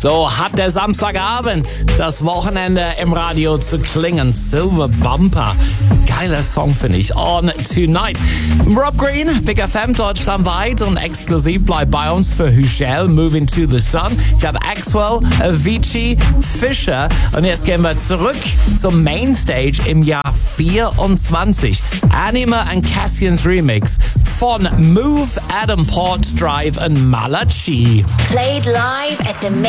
So hat der Samstagabend das Wochenende im Radio zu klingen. Silver Bumper. Geiler Song, finde ich. On Tonight. Rob Green, Big FM deutschlandweit und exklusiv bleibt bei uns für Hushel, Moving to the Sun. Ich habe Axwell, Avicii, Fisher und jetzt gehen wir zurück zum Mainstage im Jahr 24. Anima and Cassian's Remix von Move, Adam Port Drive und Malachi. Played live at the